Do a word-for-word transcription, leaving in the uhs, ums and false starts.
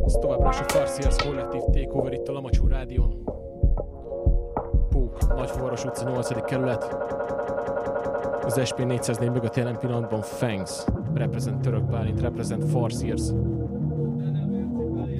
Ez továbbra is a Farciers Kollektív Takeover itt a Lamacsó Rádión. Pók, Nagyfuvaros utca, nyolcadik kerület. Az es pé négyszáznégy mögött jelen pillanatban Fangs, represent Török Bálint, represent Farciers.